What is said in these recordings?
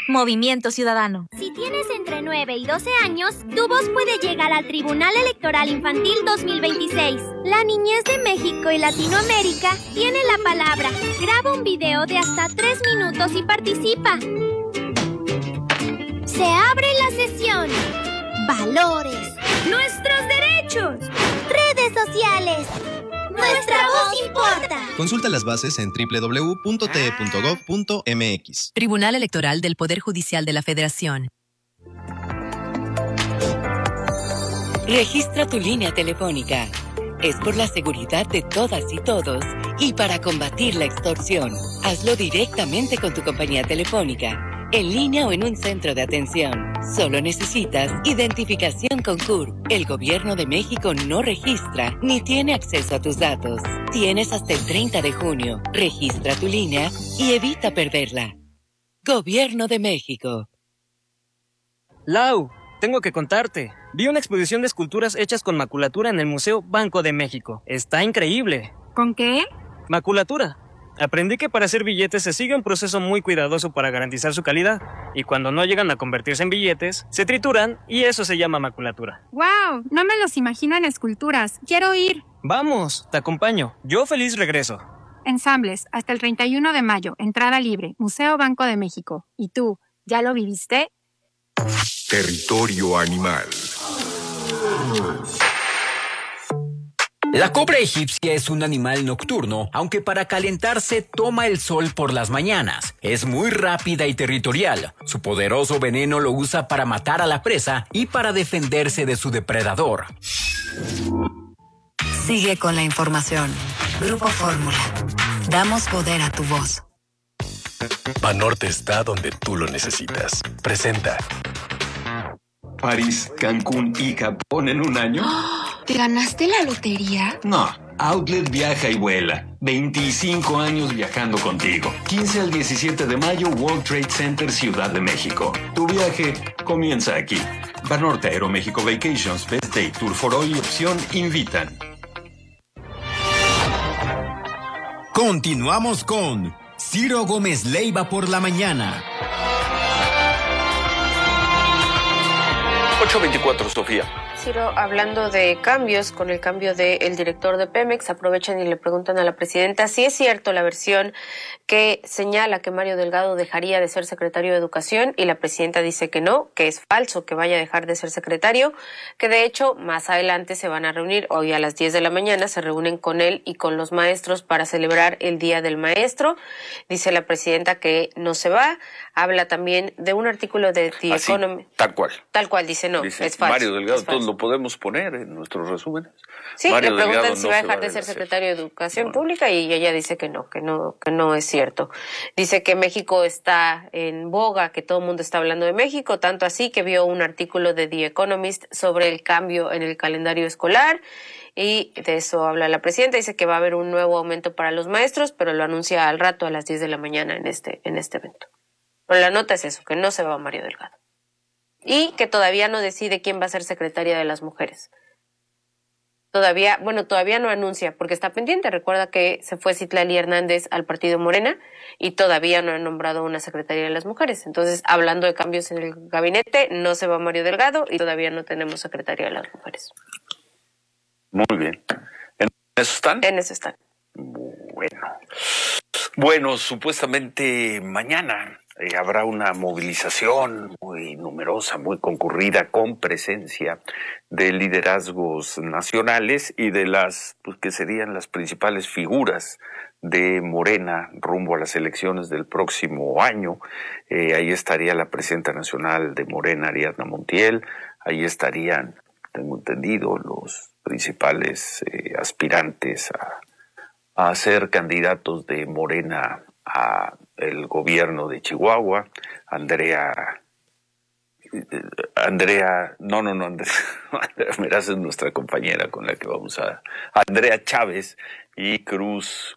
Movimiento Ciudadano. Si tienes entre 9 y 12 años, tu voz puede llegar al Tribunal Electoral Infantil 2026. La niñez de México y Latinoamérica tiene la palabra. Graba un video de hasta 3 minutos y participa. Se abre la sesión. Valores. Nuestros derechos. Redes sociales. Nuestra voz importa. Consulta las bases en www.te.gov.mx. Tribunal Electoral del Poder Judicial de la Federación. Registra tu línea telefónica. Es por la seguridad de todas y todos y para combatir la extorsión. Hazlo directamente con tu compañía telefónica, en línea o en un centro de atención. Solo necesitas identificación con CURP. El Gobierno de México no registra ni tiene acceso a tus datos. Tienes hasta el 30 de junio. Registra tu línea y evita perderla. Gobierno de México. Lau, tengo que contarte. Vi una exposición de esculturas hechas con maculatura en el Museo Banco de México. Está increíble. ¿Con qué? Maculatura. Aprendí que para hacer billetes se sigue un proceso muy cuidadoso para garantizar su calidad, y cuando no llegan a convertirse en billetes, se trituran y eso se llama maculatura. ¡Wow! No me los imagino en esculturas. ¡Quiero ir! Vamos, te acompaño. Yo feliz regreso. Ensambles, hasta el 31 de mayo, entrada libre, Museo Banco de México. ¿Y tú, ya lo viviste? Territorio animal. La cobra egipcia es un animal nocturno, aunque para calentarse toma el sol por las mañanas. Es muy rápida y territorial. Su poderoso veneno lo usa para matar a la presa y para defenderse de su depredador. Sigue con la información. Grupo Fórmula. Damos poder a tu voz. Banorte está donde tú lo necesitas. Presenta. París, Cancún y Japón en un año. ¿Te ganaste la lotería? No, Outlet viaja y vuela. 25 años viajando contigo. 15 al 17 de mayo, World Trade Center, Ciudad de México. Tu viaje comienza aquí. Banorte Aeroméxico Vacations, Best Day, Tour for All y Opción invitan. Continuamos con Ciro Gómez Leiva por la mañana. 8:24, Sofía. Ciro, hablando de cambios, con el cambio del director de Pemex, aprovechan y le preguntan a la presidenta si es cierto la versión que señala que Mario Delgado dejaría de ser secretario de Educación, y la presidenta dice que no, que es falso que vaya a dejar de ser secretario, que de hecho más adelante se van a reunir, hoy a las 10 de la mañana se reúnen con él y con los maestros para celebrar el Día del Maestro. Dice la presidenta que no se va, habla también de un artículo de The Economist. Tal cual. Tal cual, dice no, Dice, es falso. Mario Delgado, todos lo podemos poner en nuestros resúmenes. Sí, Mario le preguntan Delgado si no va a se dejar de ser secretario de Educación Pública y ella dice que no es cierto. Dice que México está en boga, que todo el mundo está hablando de México, tanto así que vio un artículo de The Economist sobre el cambio en el calendario escolar, y de eso habla la presidenta. Dice que va a haber un nuevo aumento para los maestros, pero lo anuncia al rato a las 10 de la mañana en este evento. Pero la nota es eso, que no se va Mario Delgado. Y que todavía no decide quién va a ser secretaria de las mujeres. Todavía no anuncia, porque está pendiente. Recuerda que se fue Citlali Hernández al partido Morena y todavía no ha nombrado una secretaria de las mujeres. Entonces, hablando de cambios en el gabinete, no se va Mario Delgado y todavía no tenemos secretaria de las mujeres. Muy bien. ¿En eso están? En eso están. Bueno, supuestamente mañana habrá una movilización muy numerosa, muy concurrida, con presencia de liderazgos nacionales y de las que serían las principales figuras de Morena rumbo a las elecciones del próximo año. Ahí estaría la presidenta nacional de Morena, Ariadna Montiel. Ahí estarían, tengo entendido, los principales aspirantes a ser candidatos de Morena a el gobierno de Chihuahua. Andrea Meraz es nuestra compañera con la que vamos Andrea Chávez y Cruz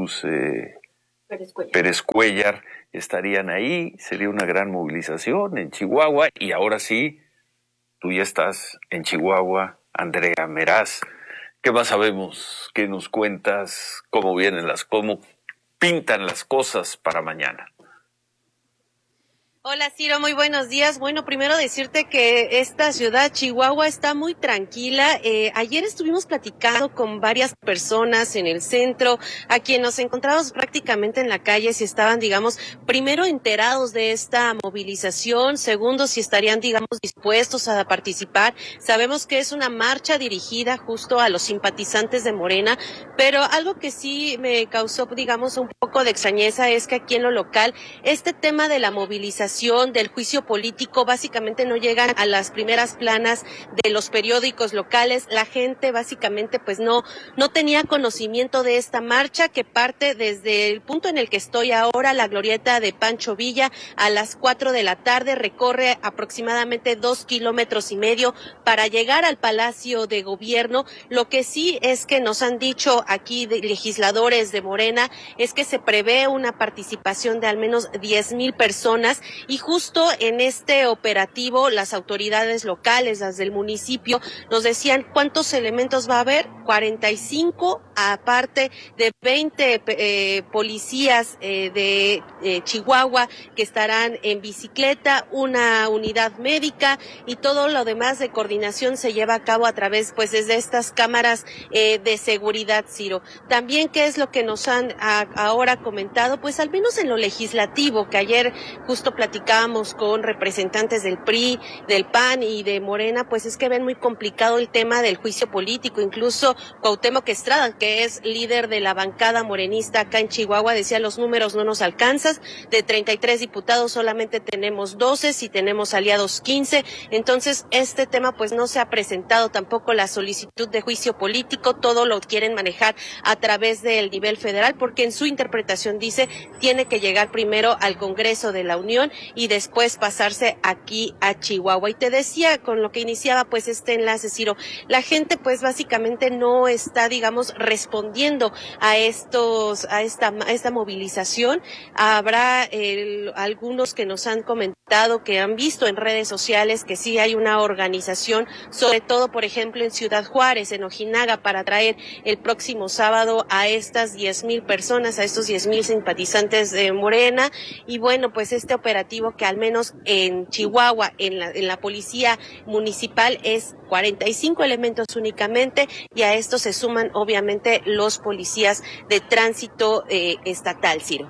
Pérez Cuellar estarían ahí. Sería una gran movilización en Chihuahua. Y ahora sí, tú ya estás en Chihuahua, Andrea Meraz. ¿Qué más sabemos? ¿Qué nos cuentas? ¿Cómo pintan las cosas para mañana? Hola Ciro, muy buenos días. Bueno, primero decirte que esta ciudad, Chihuahua, está muy tranquila. Ayer estuvimos platicando con varias personas en el centro, a quienes nos encontramos prácticamente en la calle, si estaban, digamos, primero enterados de esta movilización, segundo, si estarían, digamos, dispuestos a participar. Sabemos que es una marcha dirigida justo a los simpatizantes de Morena, pero algo que sí me causó, digamos, un poco de extrañeza es que aquí en lo local, este tema de la movilización, del juicio político, básicamente no llegan a las primeras planas de los periódicos locales. La gente básicamente pues no tenía conocimiento de esta marcha que parte desde el punto en el que estoy ahora, la glorieta de Pancho Villa, a las 4 de la tarde, recorre aproximadamente 2,5 kilómetros para llegar al Palacio de Gobierno. Lo que sí es que nos han dicho aquí legisladores de Morena es que se prevé una participación de al menos 10,000 personas. Y justo en este operativo, las autoridades locales, las del municipio, nos decían cuántos elementos va a haber: 45, aparte de 20 policías de Chihuahua que estarán en bicicleta, una unidad médica, y todo lo demás de coordinación se lleva a cabo a través, pues, desde estas cámaras de seguridad, Ciro. También, ¿qué es lo que nos han ahora comentado? Pues al menos en lo legislativo, que ayer justo platicábamos con representantes del PRI, del PAN y de Morena, pues es que ven muy complicado el tema del juicio político. Incluso Cuauhtémoc Estrada, que es líder de la bancada morenista acá en Chihuahua, decía: los números no nos alcanzan, de 33 diputados solamente tenemos 12, si tenemos aliados 15, entonces este tema pues no se ha presentado tampoco la solicitud de juicio político, todo lo quieren manejar a través del nivel federal, porque en su interpretación dice tiene que llegar primero al Congreso de la Unión y después pasarse aquí a Chihuahua. Y te decía, con lo que iniciaba pues este enlace, Ciro, la gente pues básicamente no está, digamos, respondiendo a esta movilización. Habrá algunos que nos han comentado que han visto en redes sociales que sí hay una organización, sobre todo, por ejemplo, en Ciudad Juárez, en Ojinaga, para traer el próximo sábado a estas 10,000 personas, a estos 10,000 simpatizantes de Morena. Y bueno, pues este operativo, que al menos en Chihuahua, en la policía municipal, es 45 elementos únicamente, y a esto se suman obviamente los policías de tránsito estatal, Ciro.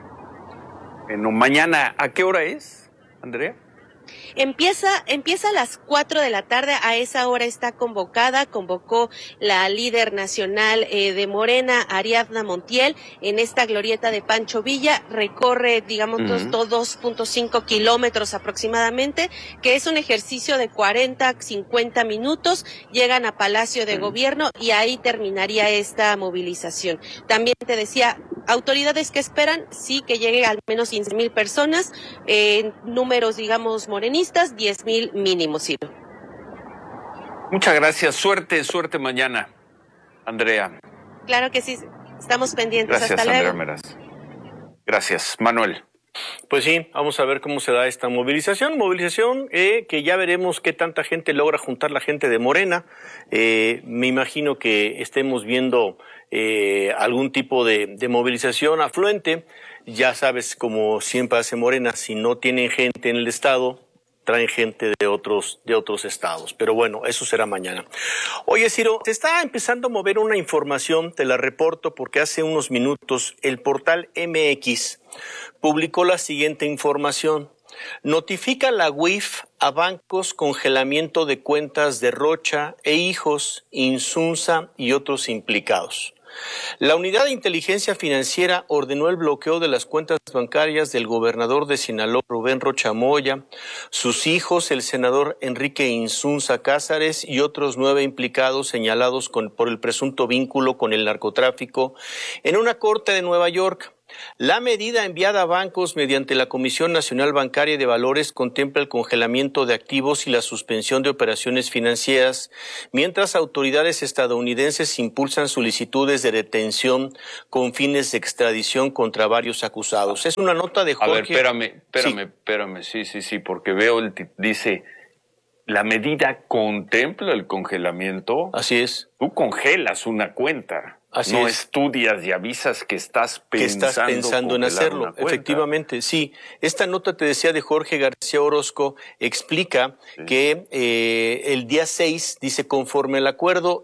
Bueno, mañana, ¿a qué hora es, Andrea? Empieza a las 4 de la tarde, a esa hora está convocó la líder nacional de Morena, Ariadna Montiel, en esta glorieta de Pancho Villa. Recorre, digamos, 2,5 kilómetros aproximadamente, que es un ejercicio de 40-50 minutos. Llegan a Palacio de Gobierno y ahí terminaría esta movilización. También te decía, autoridades que esperan, sí, que llegue al menos 15,000 personas, números, digamos, morenistas, 10,000 mínimo, Ciro. Muchas gracias. Suerte mañana, Andrea. Claro que sí, estamos pendientes. Gracias, hasta Andrea luego. Meraz. Gracias, Manuel. Pues sí, vamos a ver cómo se da esta movilización que ya veremos qué tanta gente logra juntar la gente de Morena. Me imagino que estemos viendo algún tipo de movilización afluente. Ya sabes, como siempre hace Morena, si no tienen gente en el estado, traen gente de otros estados. Pero bueno, eso será mañana. Oye, Ciro, se está empezando a mover una información, te la reporto porque hace unos minutos el portal MX publicó la siguiente información. Notifica la UIF a bancos congelamiento de cuentas de Rocha e Hijos, Insunza y otros implicados. La Unidad de Inteligencia Financiera ordenó el bloqueo de las cuentas bancarias del gobernador de Sinaloa, Rubén Rocha Moya, sus hijos, el senador Enrique Insunza Cázares y otros 9 implicados señalados por el presunto vínculo con el narcotráfico en una corte de Nueva York. La medida enviada a bancos mediante la Comisión Nacional Bancaria de Valores contempla el congelamiento de activos y la suspensión de operaciones financieras, mientras autoridades estadounidenses impulsan solicitudes de detención con fines de extradición contra varios acusados. Es una nota de Jorge. A ver, espérame. Sí, porque veo dice, la medida contempla el congelamiento. Así es. Tú congelas una cuenta. no estudias y avisas que estás pensando en hacerlo. Efectivamente, sí. Esta nota, te decía, de Jorge García Orozco, explica que el día 6, dice, conforme al acuerdo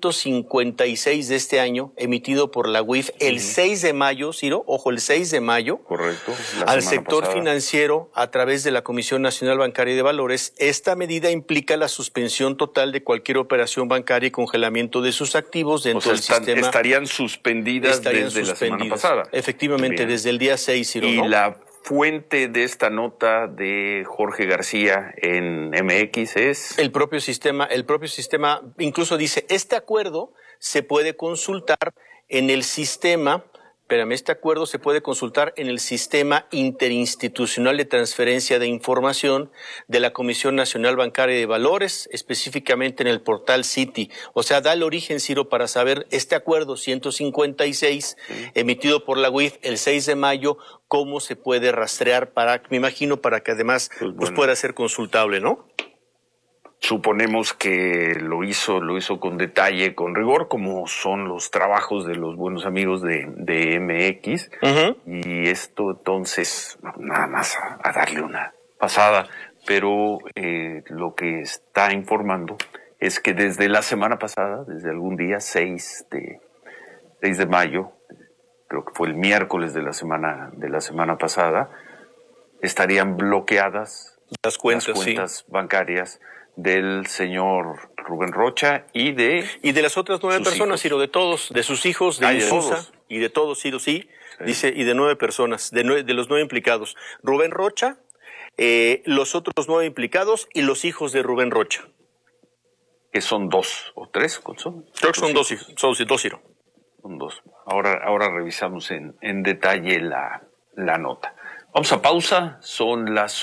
156 de este año, emitido por la UIF el 6 de mayo, Ciro, ojo, el 6 de mayo, correcto, al sector financiero a través de la Comisión Nacional Bancaria y de Valores, esta medida implica la suspensión total de cualquier operación bancaria y congelamiento de sus activos dentro del sistema. Estarían suspendidas desde la semana pasada. Efectivamente, desde el día 6, Ciro, y ¿no? la fuente de esta nota de Jorge García en MX es el propio sistema incluso dice, este acuerdo se puede consultar en el sistema. Este acuerdo se puede consultar en el Sistema Interinstitucional de Transferencia de Información de la Comisión Nacional Bancaria de Valores, específicamente en el portal Citi. O sea, da el origen, Ciro, para saber este acuerdo 156, emitido por la UIF el 6 de mayo, cómo se puede rastrear me imagino, para que además pueda ser consultable, ¿no? Suponemos que lo hizo con detalle, con rigor, como son los trabajos de los buenos amigos de MX. Y esto, entonces, nada más a darle una pasada. Pero lo que está informando es que desde la semana pasada, desde algún día, 6 de mayo, creo que fue el miércoles de la semana pasada, estarían bloqueadas las cuentas bancarias del señor Rubén Rocha y de las otras 9 personas, Ciro, de todos, de sus hijos, de Insusa, y de todos, Ciro, sí, dice, y de 9 personas, de los 9 implicados. Rubén Rocha, los otros 9 implicados y los hijos de Rubén Rocha. ¿Que son 2 o 3? Creo que son 2, Ciro. Son 2. Ahora revisamos en detalle la nota. Vamos a pausa, son las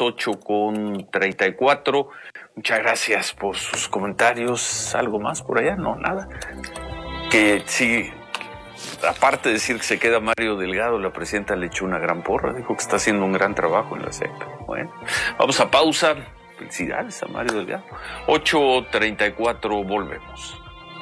8:34. Muchas gracias por sus comentarios. ¿Algo más por allá? No, nada. Que sí, aparte de decir que se queda Mario Delgado, la presidenta le echó una gran porra. Dijo que está haciendo un gran trabajo en la SEP. Bueno, vamos a pausa. Felicidades a Mario Delgado. 8:34, volvemos.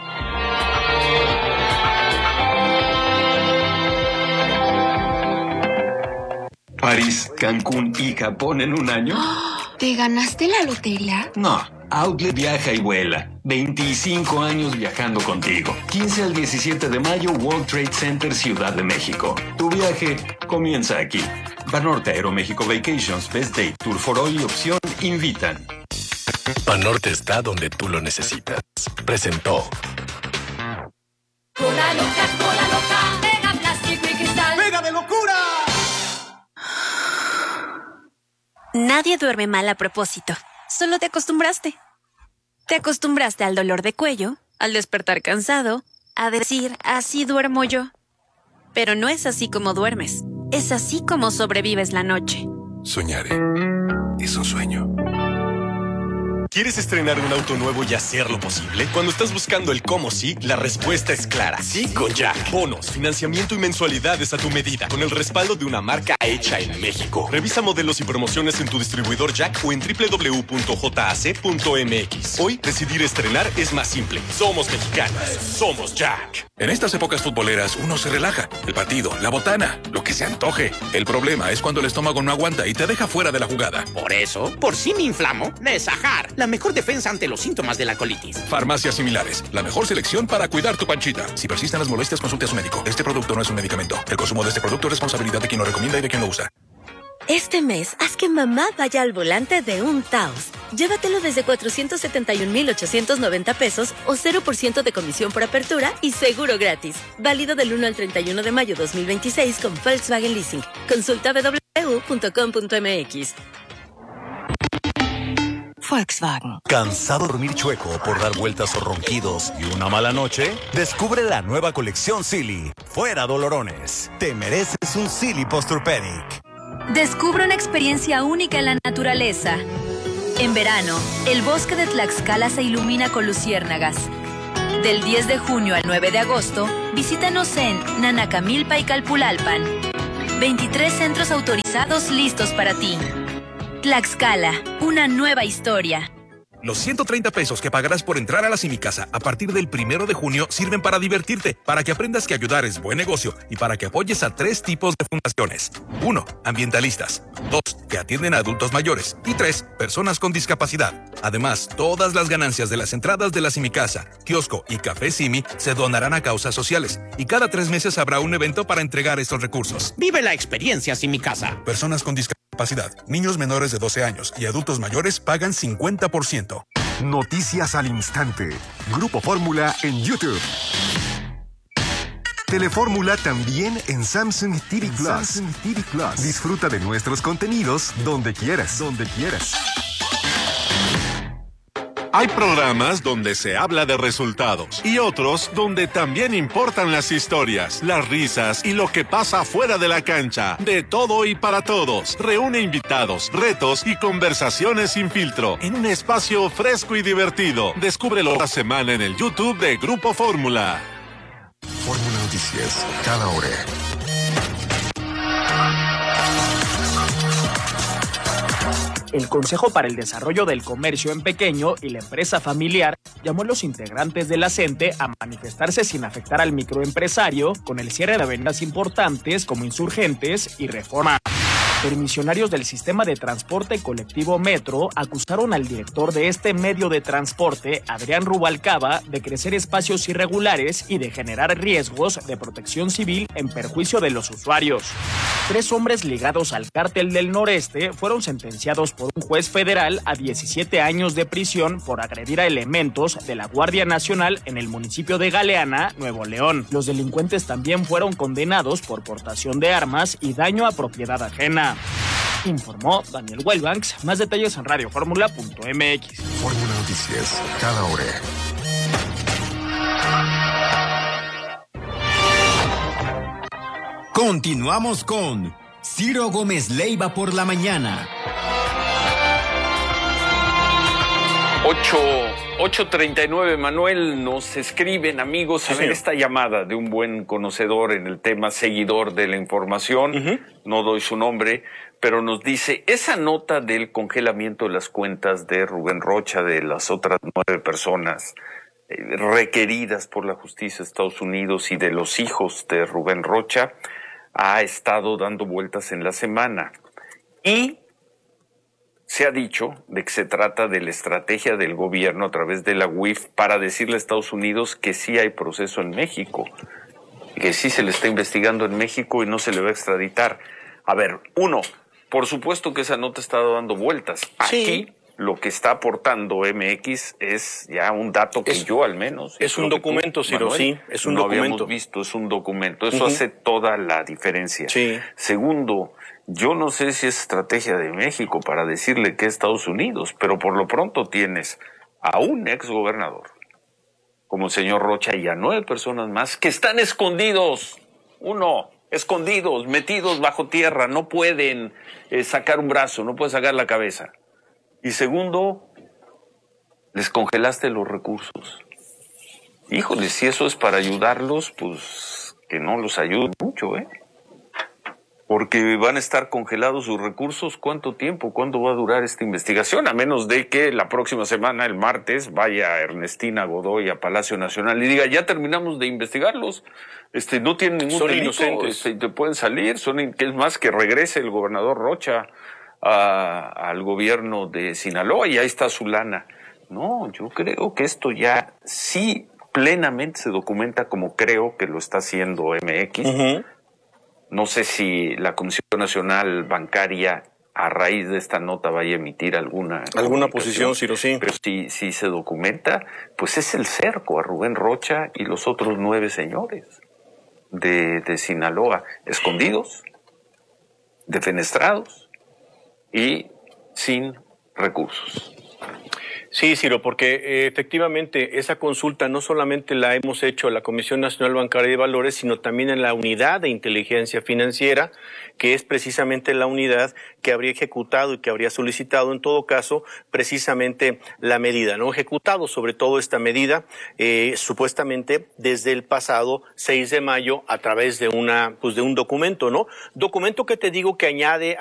París, Cancún y Japón en un año. ¿Te ganaste la lotería? No, Outlet viaja y vuela. 25 años viajando contigo. 15 al 17 de mayo, World Trade Center, Ciudad de México. Tu viaje comienza aquí. Banorte Aeroméxico Vacations, Best Day, Tour for All y Opción invitan. Banorte está donde tú lo necesitas. Presentó. Cola loca, pega plástico y cristal. ¡Pega de locura! Nadie duerme mal a propósito. Solo te acostumbraste. Te acostumbraste al dolor de cuello, al despertar cansado, a decir, así duermo yo. Pero no es así como duermes. Es así como sobrevives la noche. Soñaré. Es un sueño. ¿Quieres estrenar un auto nuevo y hacerlo posible? Cuando estás buscando el cómo sí, la respuesta es clara. Sí con Jack. Bonos, financiamiento y mensualidades a tu medida, con el respaldo de una marca hecha en México. Revisa modelos y promociones en tu distribuidor Jack o en www.jac.mx. Hoy, decidir estrenar es más simple. Somos mexicanos. Somos Jack. En estas épocas futboleras, uno se relaja. El partido, la botana, lo que se antoje. El problema es cuando el estómago no aguanta y te deja fuera de la jugada. Por eso, por si me inflamo, Nesajar, la mejor defensa ante los síntomas de la colitis. Farmacias similares, la mejor selección para cuidar tu panchita. Si persisten las molestias, consulte a su médico. Este producto no es un medicamento. El consumo de este producto es responsabilidad de quien lo recomienda y de quien lo usa. Este mes, haz que mamá vaya al volante de un Taos. Llévatelo desde 471,890 pesos o 0% de comisión por apertura y seguro gratis. Válido del 1 al 31 de mayo 2026 con Volkswagen Leasing. Consulta www.com.mx. Volkswagen. ¿Cansado de dormir chueco por dar vueltas o ronquidos y una mala noche? Descubre la nueva colección Silly. Fuera dolorones. Te mereces un Silly Posturepedic. Descubre una experiencia única en la naturaleza. En verano, el bosque de Tlaxcala se ilumina con luciérnagas. Del 10 de junio al 9 de agosto, visítanos en Nanacamilpa y Calpulalpan. 23 centros autorizados listos para ti. Tlaxcala, una nueva historia. Los 130 pesos que pagarás por entrar a la Simicasa a partir del 1 de junio sirven para divertirte, para que aprendas que ayudar es buen negocio y para que apoyes a 3 tipos de fundaciones. 1. Ambientalistas. 2. Que atienden a adultos mayores. Y 3. Personas con discapacidad. Además, todas las ganancias de las entradas de la Simicasa, kiosco y café Simi se donarán a causas sociales. Y cada 3 meses habrá un evento para entregar estos recursos. Vive la experiencia Simicasa. Personas con discapacidad, niños menores de 12 años y adultos mayores pagan 50%. Noticias al instante. Grupo Fórmula en YouTube. Telefórmula también en Samsung TV Plus. Disfruta de nuestros contenidos donde quieras. Hay programas donde se habla de resultados y otros donde también importan las historias, las risas y lo que pasa fuera de la cancha. De todo y para todos. Reúne invitados, retos y conversaciones sin filtro en un espacio fresco y divertido. Descúbrelo esta semana en el YouTube de Grupo Fórmula. Fórmula Noticias, cada hora. El Consejo para el Desarrollo del Comercio en Pequeño y la Empresa Familiar llamó a los integrantes de la CENTE a manifestarse sin afectar al microempresario con el cierre de avenidas importantes como Insurgentes y Reforma. Permisionarios del sistema de transporte colectivo Metro acusaron al director de este medio de transporte, Adrián Rubalcaba, de crecer espacios irregulares y de generar riesgos de protección civil en perjuicio de los usuarios. 3 hombres ligados al Cártel del Noreste fueron sentenciados por un juez federal a 17 años de prisión por agredir a elementos de la Guardia Nacional en el municipio de Galeana, Nuevo León. Los delincuentes también fueron condenados por portación de armas y daño a propiedad ajena. Informó Daniel Wellbanks. Más detalles en radioformula.mx. Fórmula Noticias, cada hora. Continuamos con Ciro Gómez Leiva por la mañana. 8:39, Manuel, nos escriben amigos, a ver esta llamada de un buen conocedor en el tema, seguidor de la información, no doy su nombre, pero nos dice, esa nota del congelamiento de las cuentas de Rubén Rocha, de las otras 9 personas requeridas por la justicia de Estados Unidos y de los hijos de Rubén Rocha, ha estado dando vueltas en la semana. Y se ha dicho de que se trata de la estrategia del gobierno a través de la UIF para decirle a Estados Unidos que sí hay proceso en México, que sí se le está investigando en México y no se le va a extraditar. A ver, por supuesto que esa nota está dando vueltas. Aquí lo que está aportando MX es ya un dato que yo al menos... Es un documento, Ciro, sí, es un documento. No habíamos visto, es un documento. Eso hace toda la diferencia. Sí. Segundo, yo no sé si es estrategia de México para decirle que es Estados Unidos, pero por lo pronto tienes a un exgobernador, como el señor Rocha, y a 9 personas más que están escondidos. Escondidos, metidos bajo tierra, no pueden sacar un brazo, no pueden sacar la cabeza. Y segundo, les congelaste los recursos. Híjole, si eso es para ayudarlos, pues que no los ayuden mucho, porque van a estar congelados sus recursos. ¿Cuánto tiempo? ¿Cuándo va a durar esta investigación? A menos de que la próxima semana, el martes, vaya Ernestina Godoy a Palacio Nacional y diga, ya terminamos de investigarlos, no tienen ningún delito, inocentes. Te pueden salir, que es más que regrese el gobernador Rocha al gobierno de Sinaloa y ahí está su lana. No, yo creo que esto ya sí plenamente se documenta como creo que lo está haciendo MX. No sé si la Comisión Nacional Bancaria, a raíz de esta nota, vaya a emitir alguna posición, Ciro, sí. Pero si se documenta, pues es el cerco a Rubén Rocha y los otros 9 señores de Sinaloa, escondidos, defenestrados y sin recursos. Sí, Ciro, porque efectivamente esa consulta no solamente la hemos hecho a la Comisión Nacional Bancaria de Valores, sino también en la Unidad de Inteligencia Financiera, que es precisamente la unidad que habría ejecutado y que habría solicitado, en todo caso, precisamente la medida, ¿no? Ejecutado sobre todo esta medida, supuestamente desde el pasado 6 de mayo a través de un documento, ¿no? Documento que te digo que añade